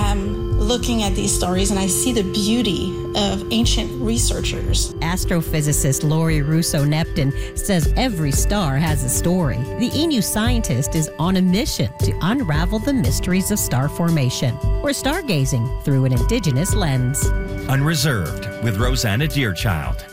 am looking at these stories and I see the beauty of ancient researchers. Astrophysicist Lori Russo-Neptune says every star has a story. The ENU scientist is on a mission to unravel the mysteries of star formation. We're stargazing through an Indigenous lens. Unreserved with Rosanna Deerchild.